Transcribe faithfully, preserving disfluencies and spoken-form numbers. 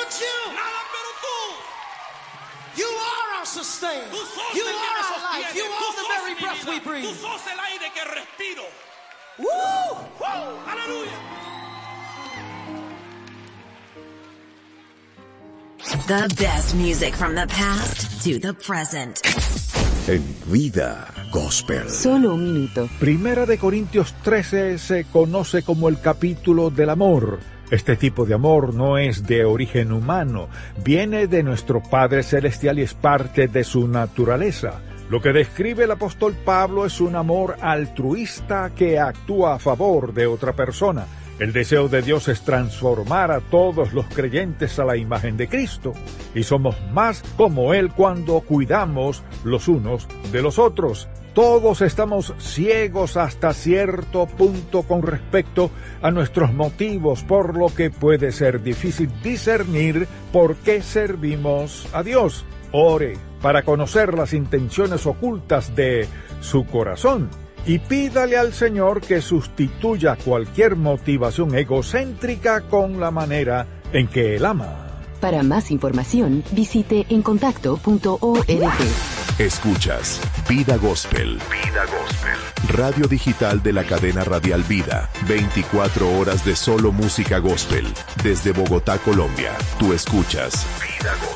but you. Nada pero tú. You are our sustainer. Tú sos You el que me are our sostiene. life. You Tú are the sos very mi breath vida. we breathe. Tú sos el aire que respiro. Woo! ¡Wow! ¡Aleluya! The best music from the past to the present. En Vida Gospel. Solo un minuto. Primera de Corintios trece se conoce como el capítulo del amor. Este tipo de amor no es de origen humano, viene de nuestro Padre Celestial y es parte de su naturaleza. Lo que describe el apóstol Pablo es un amor altruista que actúa a favor de otra persona. El deseo de Dios es transformar a todos los creyentes a la imagen de Cristo, y somos más como Él cuando cuidamos los unos de los otros. Todos estamos ciegos hasta cierto punto con respecto a nuestros motivos, por lo que puede ser difícil discernir por qué servimos a Dios. Ore para conocer las intenciones ocultas de su corazón y pídale al Señor que sustituya cualquier motivación egocéntrica con la manera en que Él ama. Para más información, visite encontacto punto org. Escuchas Vida Gospel. Vida Gospel. Radio digital de la cadena radial Vida. veinticuatro horas de solo música gospel. Desde Bogotá, Colombia. Tú escuchas Vida Gospel.